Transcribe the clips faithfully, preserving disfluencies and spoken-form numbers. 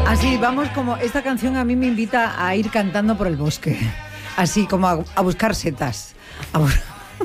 Así, vamos como... Esta canción a mí me invita a ir cantando por el bosque. Así, como a, a buscar setas. A, bu-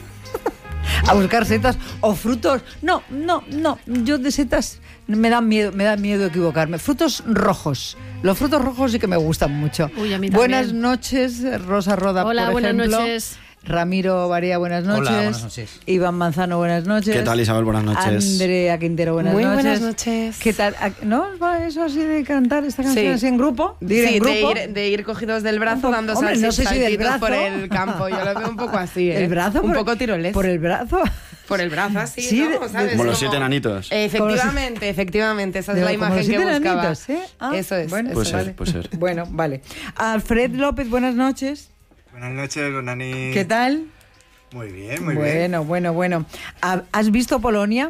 a buscar setas o frutos. No, no, no. Yo de setas me da miedo, me da miedo equivocarme. Frutos rojos. Los frutos rojos sí que me gustan mucho. Uy, a mí buenas también. noches, Rosa Roda, Hola, por buenas ejemplo. noches. Ramiro Varía, buenas noches. Hola, buenas noches. Iván Manzano, buenas noches. ¿Qué tal, Isabel? Buenas noches. Andrea Quintero, buenas Muy noches. buenas noches. ¿Qué tal? ¿No va eso así de cantar esta canción Sí. así en grupo? ¿De ir Sí, en de grupo? ir, de ir cogidos del brazo, dando Hombre, no sé si del saltitos brazo. por el campo. Yo lo veo un poco así, ¿eh? ¿El brazo? Un por- poco tiroles. ¿Por el brazo? Por el brazo, así, Sí, ¿no? de- ¿Sabes? Como los Como- siete enanitos. Efectivamente, efectivamente. Esa es De- la como imagen los que siete buscaba. enanitos, ¿eh? Ah, Eso es. bueno, eso Puede es. ser, vale. puede ser. Bueno, vale. Alfred López, buenas noches. Buenas noches, Gonani. ¿Qué tal? Muy bien, muy bien. Bueno, bueno, bueno. ¿Ha- ¿Has visto Polonia?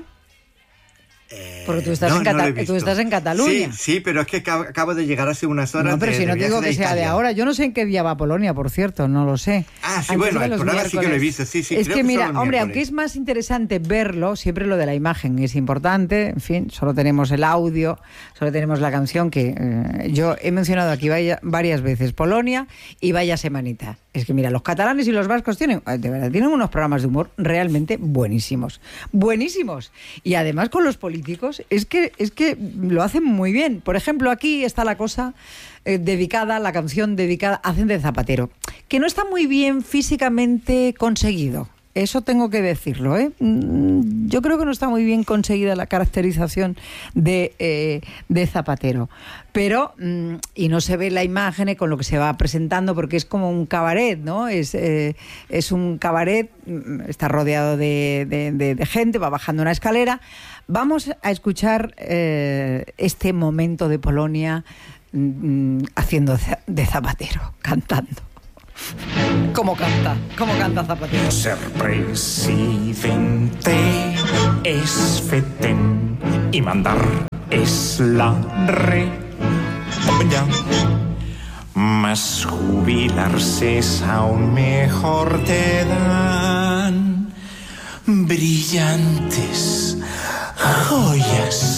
Eh, Porque tú estás no, en no lo Cata- he visto. tú estás en Cataluña. Sí, sí, pero es que acabo, acabo de llegar hace unas horas. No, pero de- si no de te digo viaje que sea de Italia. ahora. Yo no sé en qué día va a Polonia, por cierto, no lo sé. Ah, sí, Antes bueno, iba el los programa sí que lo he miércoles. visto, sí, sí, Es creo que que mira, son los hombre, miércoles. aunque es más interesante verlo, siempre lo de la imagen es importante. En fin, solo tenemos el audio, solo tenemos la canción que eh, yo he mencionado aquí vaya- varias veces, Polonia y vaya semanita. Es que mira, los catalanes y los vascos tienen, eh, de verdad, tienen unos programas de humor realmente buenísimos, buenísimos. Y además con los políticos es que es que lo hacen muy bien. Por ejemplo, aquí está la cosa eh, dedicada, la canción dedicada a Hacen de Zapatero, que no está muy bien físicamente conseguido. Eso tengo que decirlo, ¿eh? Mm, Yo creo que no está muy bien conseguida la caracterización de, eh, de Zapatero. Pero, mm, y no se ve la imagen con lo que se va presentando, porque es como un cabaret, ¿no? Es, eh, es un cabaret, mm, está rodeado de, de- de- de gente, va bajando una escalera. Vamos a escuchar eh, este momento de Polonia mm, haciendo de Zapatero, cantando. ¿Cómo canta? ¿Cómo canta Zapatero? Ser presidente es fetén y mandar es la re. Ya. Mas jubilarse es aún mejor, te dan brillantes joyas.